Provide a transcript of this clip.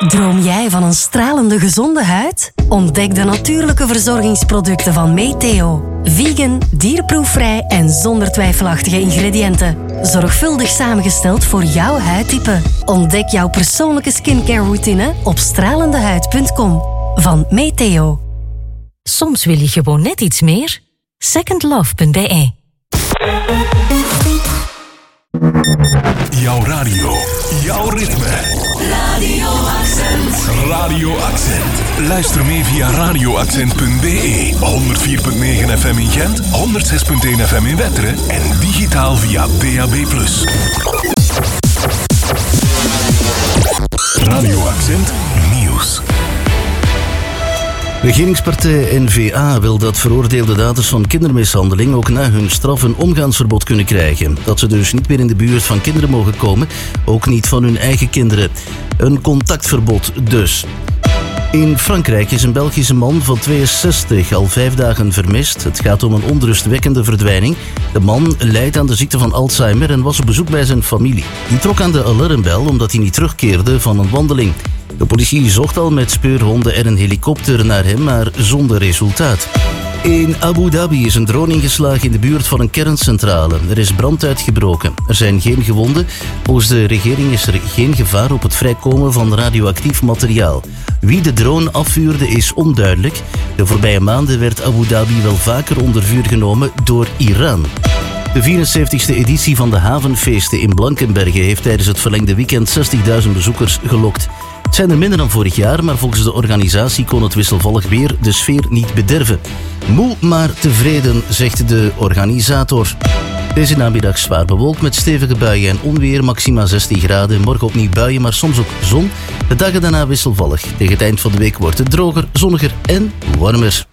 Droom jij van een stralende gezonde huid? Ontdek de natuurlijke verzorgingsproducten van Meteo. Vegan, dierproefvrij en zonder twijfelachtige ingrediënten. Zorgvuldig samengesteld voor jouw huidtype. Ontdek jouw persoonlijke skincare routine op stralendehuid.com. Van Meteo. Soms wil je gewoon net iets meer. Secondlove.be. Jouw radio, jouw ritme. Radio Accent. Radio Accent. Luister mee via radioaccent.be. 104.9 FM in Gent, 106.1 FM in Wetteren en digitaal via DAB+. Radio Accent Nieuws. Regeringspartij N-VA wil dat veroordeelde daders van kindermishandeling ook na hun straf een omgangsverbod kunnen krijgen. Dat ze dus niet meer in de buurt van kinderen mogen komen, ook niet van hun eigen kinderen. Een contactverbod dus. In Frankrijk is een Belgische man van 62 al 5 dagen vermist. Het gaat om een onrustwekkende verdwijning. De man lijdt aan de ziekte van Alzheimer en was op bezoek bij zijn familie. Die trok aan de alarmbel omdat hij niet terugkeerde van een wandeling. De politie zocht al met speurhonden en een helikopter naar hem, maar zonder resultaat. In Abu Dhabi is een drone ingeslagen in de buurt van een kerncentrale. Er is brand uitgebroken. Er zijn geen gewonden. Volgens de regering is er geen gevaar op het vrijkomen van radioactief materiaal. Wie de drone afvuurde is onduidelijk. De voorbije maanden werd Abu Dhabi wel vaker onder vuur genomen door Iran. De 74e editie van de havenfeesten in Blankenberge heeft tijdens het verlengde weekend 60.000 bezoekers gelokt. Het zijn er minder dan vorig jaar, maar volgens de organisatie kon het wisselvallig weer de sfeer niet bederven. Moe, maar tevreden, zegt de organisator. Deze namiddag zwaar bewolkt met stevige buien en onweer, maxima 16 graden. Morgen opnieuw buien, maar soms ook zon. De dagen daarna wisselvallig. Tegen het eind van de week wordt het droger, zonniger en warmer.